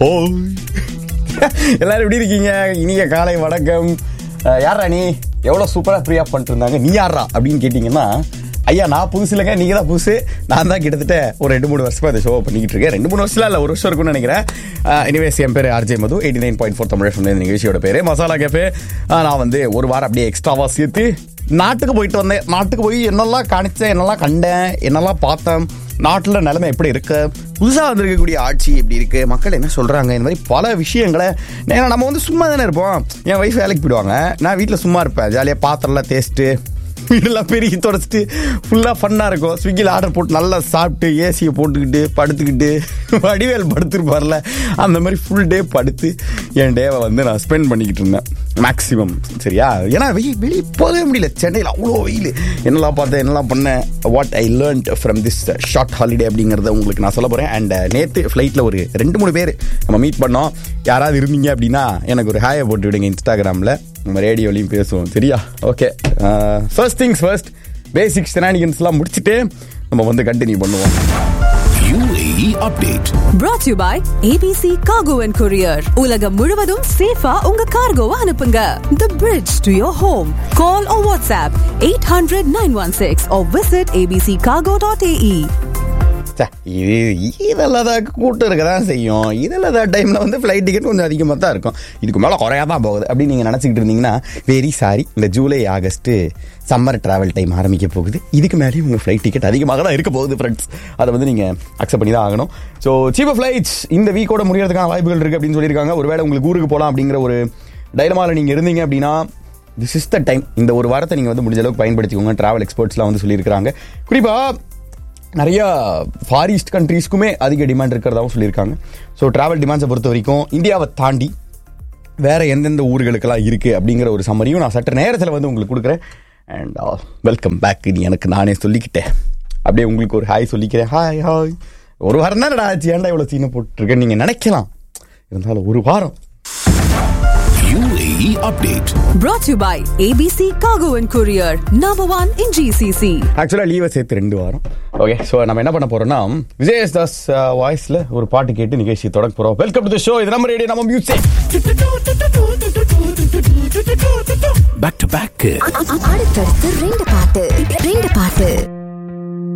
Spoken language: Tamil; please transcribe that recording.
எல்லாரும் எப்படி இருக்கீங்க? இனிய காலை வணக்கம். யாரா நீ? எவ்வளோ சூப்பராக ஃப்ரீயாக பண்ணிட்டு இருந்தாங்க. நீ யாரா அப்படின்னு கேட்டிங்கன்னா, ஐயா நான் புதுசு இல்லைங்க, நீங்கள் தான் புதுசு. நான் தான் கிட்டத்தட்ட ஒரு 2-3 வருஷமாக இந்த ஷோ பண்ணிக்கிட்டு இருக்கேன். 2-3 வருஷம் இல்லை, 1 வருஷம் இருக்குன்னு நினைக்கிறேன். எனிவேஸ், என் பேர் ஆர்ஜே மது. 89.4 தமிழ் FM இந்த நிகழ்ச்சியோட பேர் மசாலா கேஃபே. நான் வந்து ஒரு வாரம் அப்படியே எக்ஸ்ட்ராவாக சேர்த்து நாட்டுக்கு போயிட்டு வந்தேன். நாட்டுக்கு போய் என்னெல்லாம் காணிச்சேன், என்னெல்லாம் கண்டேன், என்னெல்லாம் பார்த்தேன், நாட்டில் நிலைமை எப்படி இருக்கு, புதுசாக வந்திருக்கக்கூடிய ஆட்சி எப்படி இருக்கு, மக்கள் என்ன சொல்கிறாங்க, இந்த மாதிரி பல விஷயங்களை. ஏன்னா நம்ம வந்து சும்மா தானே இருப்போம். என் ஒய்ஃப் வேலைக்கு போயிடுவாங்க, நான் வீட்டில் சும்மா இருப்பேன். ஜாலியாக பாத்திரம்லாம் தேய்ச்சிட்டு வீடெல்லாம் பெருகி தொடச்சிட்டு ஃபுல்லாக ஃபன்னாக இருக்கும். ஸ்விக்கியில் ஆர்டர் போட்டு நல்லா சாப்பிட்டு ஏசியை போட்டுக்கிட்டு படுத்துக்கிட்டு, வடிவேல் படுத்துருப்பார்ல அந்த மாதிரி ஃபுல் டே படுத்து என் டேவை வந்து நான் ஸ்பெண்ட் பண்ணிக்கிட்டு இருந்தேன் மேக்ஸிமம். சரியா? ஏன்னா வெளியே போகவே முடியல, சென்னையில் அவ்வளோ வெயில். என்னெல்லாம் பார்த்தேன், என்னெல்லாம் பண்ணேன், what I learnt from this short holiday அப்படிங்கிறத உங்களுக்கு நான் சொல்ல போகிறேன். அண்ட் நேற்று ஃப்ளைட்டில் ஒரு 2-3 பேர் நம்ம மீட் பண்ணோம். யாராவது இருந்தீங்க அப்படின்னா எனக்கு ஒரு ஹாயை போட்டு விடுங்க இன்ஸ்டாகிராமில், நம்ம ரேடியோலையும் பேசுவோம். சரியா? ஓகே, ஃபர்ஸ்ட் திங்ஸ் ஃபர்ஸ்ட், பேசிக் ஷெனானிகன்ஸ்லாம் முடிச்சுட்டு நம்ம வந்து கண்டினியூ பண்ணுவோம். UAE update brought to you by ABC Cargo and Courier. உலகம் முழுவதும் சேஃபா உங்க கார்கோவை அனுப்புங்க. The bridge to your home. Call or WhatsApp 800-916 or visit abccargo.ae. இதெல்லாம் தான் கூட்டம் இருக்க தான் செய்யும். இதெல்லாம் தான் டைமில் வந்து ஃப்ளைட் டிக்கெட் கொஞ்சம் அதிகமாக தான் இருக்கும். இதுக்கு மேலே குறையா தான் போகுது அப்படின்னு நீங்கள் நினச்சிக்கிட்டு இருந்தீங்கன்னா வெரி சாரி. இந்த July August summer travel time ஆரம்பிக்க போகுது. இதுக்கு மேலேயும் உங்கள் ஃப்ளைட் டிக்கெட் அதிகமாக தான் இருக்க போகுது ஃப்ரெண்ட்ஸ். அதை வந்து நீங்கள் அக்செப்ட் பண்ணி தான் ஆகணும். ஸோ சீப் ஃப்ளைட்ஸ் இந்த வீக்கோட முடியறதுக்கான வாய்ப்புகள் இருக்குது அப்படின்னு சொல்லியிருக்காங்க. ஒருவேளை உங்களுக்கு ஊருக்கு போகலாம் அப்படிங்கிற ஒரு டைலமாவில் நீங்கள் இருந்தீங்க அப்படின்னா திஸ் இஸ் த டைம். இந்த ஒரு வாரத்தை நீங்கள் வந்து முடிஞ்ச அளவுக்கு பயன்படுத்திக்கோங்க. ட்ராவல் எக்ஸ்பர்ட்ஸ்லாம் வந்து சொல்லியிருக்காங்க. குறிப்பாக நிறையா ஃபார் ஈஸ்ட் கண்ட்ரீஸ்க்குமே அதிக டிமாண்ட் இருக்கிறதாகவும் சொல்லியிருக்காங்க. ஸோ ட்ராவல் டிமாண்ட்ஸை பொறுத்த வரைக்கும் இந்தியாவை தாண்டி வேறு எந்தெந்த ஊர்களுக்கெல்லாம் இருக்குது அப்படிங்கிற ஒரு சம்மரியும் நான் சற்று நேரத்தில் வந்து உங்களுக்கு கொடுக்குறேன். And welcome back. இது எனக்கு நானே சொல்லிக்கிட்டேன், அப்படியே உங்களுக்கு ஒரு ஹாய் சொல்லிக்கிறேன். Hi hi. ஒரு வாரம் தான் ஆச்சு, ஏன்டா இவ்வளோ சீனை போட்டுருக்கேன்னு நீங்கள் நினைக்கலாம். இருந்தாலும் ஒரு வாரம். UAE update brought to you by ABC Cargo and Courier, number 1 in GCC. ஆக்சுவலாக லீவை சேர்த்து 2 வாரம். ஓகே, ஸோ நம்ம என்ன பண்ண போறோம்னா விஜய் தாஸ் வாய்ஸில் ஒரு பாட்டு கேட்டு நிகழ்ச்சி தொடங்க போகிறோம். Welcome to the show. இது நம்ம ரேடியோ, நம்ம மியூசிக். back to back. அடுத்தடுத்து 2 பாட்டு